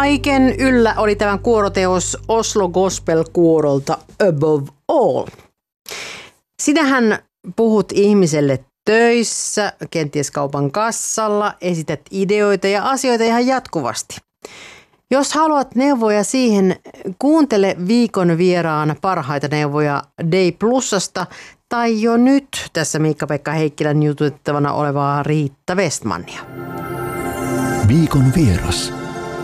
Kaiken yllä oli tämän kuoroteos Oslo Gospel-kuorolta Above All. Sinähän puhut ihmiselle töissä, kenties kaupan kassalla, esität ideoita ja asioita ihan jatkuvasti. Jos haluat neuvoja siihen, kuuntele viikon vieraan parhaita neuvoja Day Plusasta tai jo nyt tässä Miikka-Pekka Heikkilän jututettavana olevaa Riitta Westmania. Viikon vieras.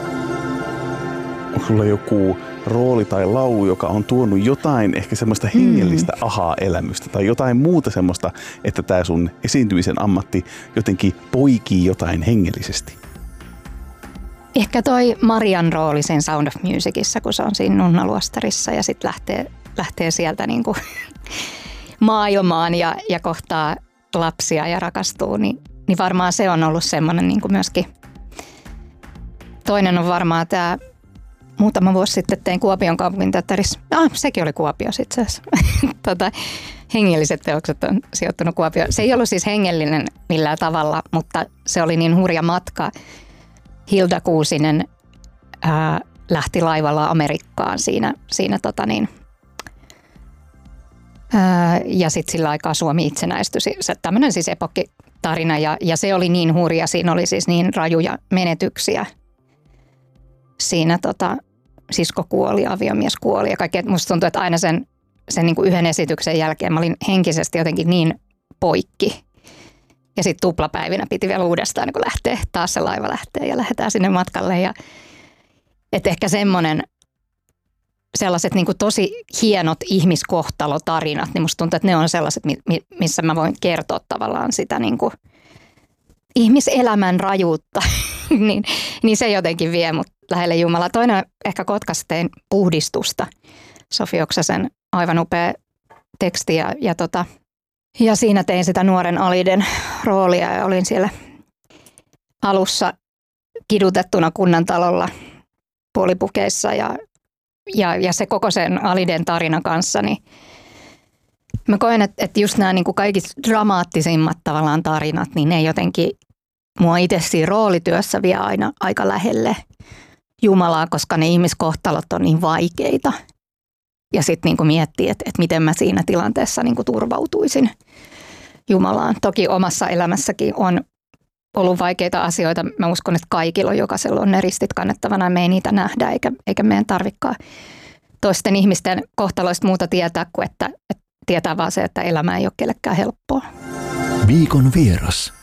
Onko sulla joku rooli tai laulu, joka on tuonut jotain ehkä semmoista hengellistä ahaa-elämystä tai jotain muuta semmoista, että tämä sun esiintymisen ammatti jotenkin poikii jotain hengellisesti? Ehkä toi Marian rooli sen Sound of Musicissa, kun se on siinä nunnaluostarissa ja sitten lähtee sieltä niinku maailmaan ja kohtaa lapsia ja rakastuu, niin varmaan se on ollut semmoinen niinku myöskin. Toinen on varmaan tämä, muutama vuosi sitten tein Kuopion kaupunginteatterissa. Sekin oli Kuopiossa itse asiassa. Hengelliset teokset on sijoittunut Kuopioon. Se ei ollut siis hengellinen millään tavalla, mutta se oli niin hurja matka. Hilda Kuusinen lähti laivalla Amerikkaan siinä ja sitten sillä aikaa Suomi itsenäistyi. Se tämmöinen siis epokkitarina ja se oli niin hurja. Siinä oli siis niin rajuja menetyksiä. Siinä sisko kuoli, aviomies kuoli ja kaikkea. Musta tuntuu, että aina sen niin kuin yhden esityksen jälkeen mä olin henkisesti jotenkin niin poikki. Ja sitten tuplapäivinä piti vielä uudestaan niin kun lähteä, taas se laiva lähtee ja lähdetään sinne matkalle. Ja, et ehkä sellaiset niin kuin tosi hienot ihmiskohtalotarinat, niin musta tuntuu, että ne on sellaiset, missä mä voin kertoa tavallaan sitä niin kuin ihmiselämän rajuutta. niin se jotenkin vie mut lähelle Jumalaa. Toinen ehkä Kotkassa tein Puhdistusta. Sofi Oksasen aivan upea teksti ja siinä tein sitä nuoren Aliden roolia ja olin siellä alussa kidutettuna kunnantalolla puolipukeissa ja se koko sen Aliden tarinan kanssa, niin mä koen, että just nämä niin kuin kaikista dramaattisimmat tavallaan tarinat, niin ne jotenkin mua itse siinä roolityössä vie aina aika lähelle Jumalaa, koska ne ihmiskohtalot on niin vaikeita. Ja sitten niin miettii, että miten mä siinä tilanteessa niin turvautuisin Jumalaan. Toki omassa elämässäkin on ollut vaikeita asioita. Mä uskon, että kaikilla jokaisella on ne ristit kannettavana ja me ei niitä nähdä eikä meidän tarvikaan toisten ihmisten kohtaloista muuta tietää kuin että tietää vaan se, että elämä ei ole kellekään helppoa. Viikon vieras.